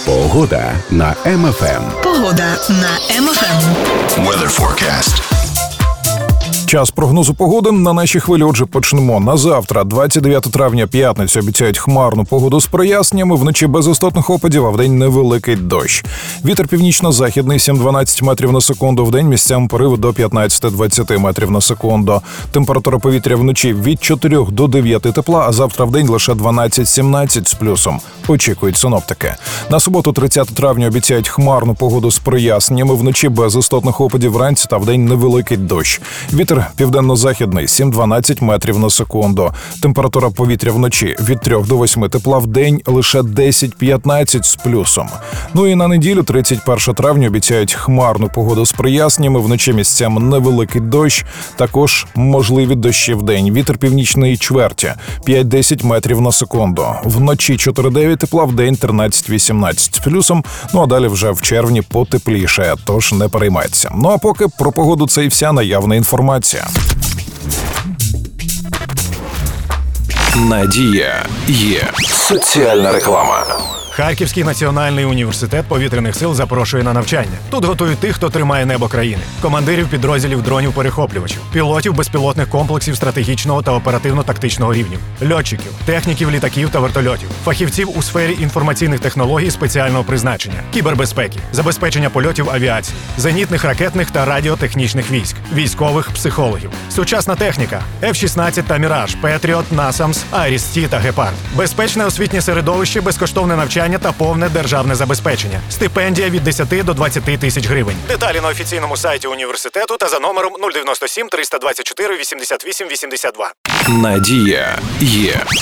Погода на МФМ. Погода на МФМ. Weather forecast. Час прогнозу погоди на нашій хвилі. Отже, почнемо. На завтра, 29 травня, п'ятницю, обіцяють хмарну погоду з проясненнями, вночі без істотних опадів, а вдень невеликий дощ. Вітер північно-західний 7-12 метрів на секунду, вдень місцями пориви до 15-20 метрів на секунду. Температура повітря вночі від 4 до 9 тепла, а завтра вдень лише 12-17 з плюсом. Очікують синоптики. На суботу, 30 травня, обіцяють хмарну погоду з проясненнями, вночі без істотних опадів, вранці та вдень невеликий дощ. Вітер південно-західний 7-12 метрів на секунду. Температура повітря вночі від 3 до 8 тепла, вдень лише 10-15 з плюсом. Ну і на неділю, 31 травня, обіцяють хмарну погоду з проясненнями, вночі місцями невеликий дощ, також можливі дощі вдень. Вітер північної чверті 5-10 метрів на секунду. Вночі 4-9 тепла, вдень 13-18 з плюсом. Ну а далі вже в червні потепліше, тож не переймайтеся. Ну а поки про погоду це і вся наявна інформація. Надія є. Соціальна реклама. Харківський національний університет повітряних сил запрошує на навчання. Тут готують тих, хто тримає небо країни. Командирів підрозділів дронів-перехоплювачів, пілотів безпілотних комплексів стратегічного та оперативно-тактичного рівнів, льотчиків, техніків літаків та вертольотів, фахівців у сфері інформаційних технологій спеціального призначення, кібербезпеки, забезпечення польотів авіації, зенітних ракетних та радіотехнічних військ, військових психологів, сучасна техніка, F-16 та Міраж, Петріот, Насамс, Айріс-Ті та Гепард, безпечне освітнє середовище, безкоштовне навчання та повне державне забезпечення. Стипендія від 10 до 20 тисяч гривень. Деталі на офіційному сайті університету та за номером 097 324 88 82. Надія є.